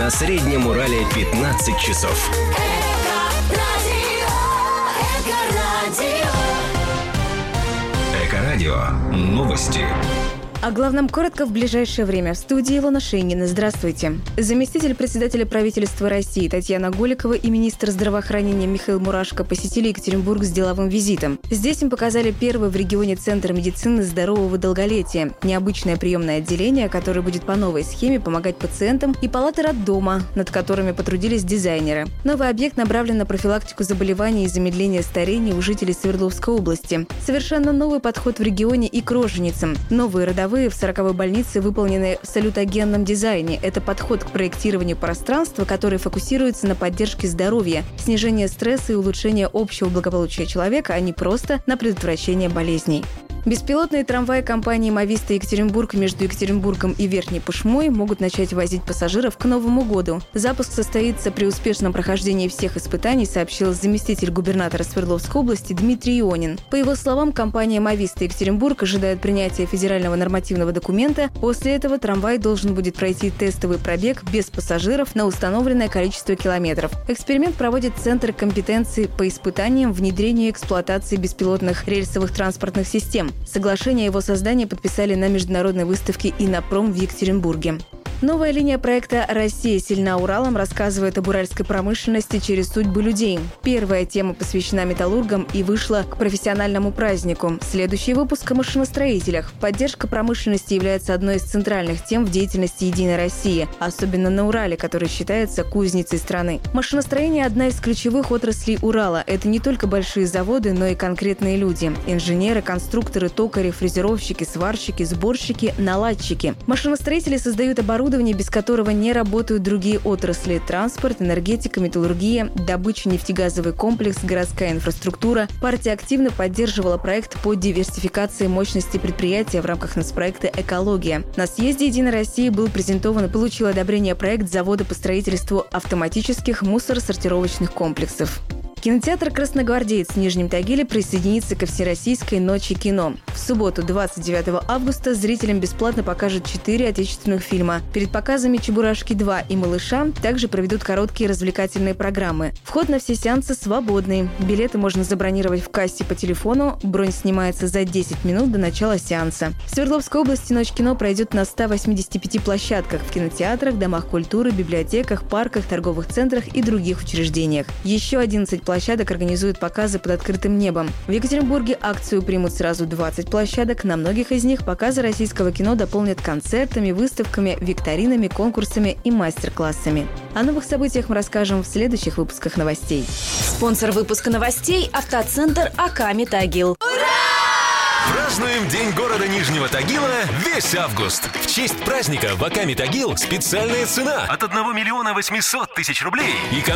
На Среднем Урале 15 часов. Эко-радио. Новости. О главном коротко в ближайшее время. В студии Илона Шейнина. Здравствуйте. Заместитель председателя правительства России Татьяна Голикова и министр здравоохранения Михаил Мурашко посетили Екатеринбург с деловым визитом. Здесь им показали первый в регионе Центр медицины здорового долголетия. Необычное приемное отделение, которое будет по новой схеме помогать пациентам, и палаты роддома, над которыми потрудились дизайнеры. Новый объект направлен на профилактику заболеваний и замедление старения у жителей Свердловской области. Совершенно новый подход в регионе и к роженицам. Новые родовые в 40-й больнице выполнены в салютогенном дизайне. Это подход к проектированию пространства, который фокусируется на поддержке здоровья, снижении стресса и улучшении общего благополучия человека, а не просто на предотвращение болезней. Беспилотные трамваи компании «Мовиста Екатеринбург» между Екатеринбургом и Верхней Пышмой могут начать возить пассажиров к Новому году. Запуск состоится при успешном прохождении всех испытаний, сообщил заместитель губернатора Свердловской области Дмитрий Ионин. По его словам, компания «Мовиста Екатеринбург» ожидает принятия федерального нормативного документа. После этого трамвай должен будет пройти тестовый пробег без пассажиров на установленное количество километров. Эксперимент проводит Центр компетенции по испытаниям, внедрению и эксплуатации беспилотных рельсовых транспортных систем. Соглашение о его создании подписали на международной выставке «Иннопром» в Екатеринбурге. Новая линия проекта «Россия сильна Уралом» рассказывает об уральской промышленности через судьбы людей. Первая тема посвящена металлургам и вышла к профессиональному празднику. Следующий выпуск о машиностроителях. Поддержка промышленности является одной из центральных тем в деятельности «Единой России», особенно на Урале, который считается кузницей страны. Машиностроение – одна из ключевых отраслей Урала. Это не только большие заводы, но и конкретные люди – инженеры, конструкторы, токари, фрезеровщики, сварщики, сборщики, наладчики. Машиностроители создают оборудование, без которого не работают другие отрасли – транспорт, энергетика, металлургия, добыча, нефтегазовый комплекс, городская инфраструктура. Партия активно поддерживала проект по диверсификации мощности предприятия в рамках нацпроекта «Экология». На съезде «Единой России» был презентован и получил одобрение проект завода по строительству автоматических мусоросортировочных комплексов. Кинотеатр «Красногвардеец» в Нижнем Тагиле присоединится ко Всероссийской ночи кино. В субботу, 29 августа, зрителям бесплатно покажут 4 отечественных фильма. Перед показами «Чебурашки 2» и «Малыша» также проведут короткие развлекательные программы. Вход на все сеансы свободный. Билеты можно забронировать в кассе по телефону. Бронь снимается за 10 минут до начала сеанса. В Свердловской области «Ночь кино» пройдет на 185 площадках в кинотеатрах, домах культуры, библиотеках, парках, торговых центрах и других учреждениях. Еще 11 площадок организуют показы под открытым небом. В Екатеринбурге акцию примут сразу 20 площадок. На многих из них показы российского кино дополнят концертами, выставками, викторинами, конкурсами и мастер-классами. О новых событиях мы расскажем в следующих выпусках новостей. Спонсор выпуска новостей – автоцентр «АК Метагил». Празднуем День города Нижнего Тагила весь август. В честь праздника в АК Метагил специальная цена от 1 800 000 рублей. И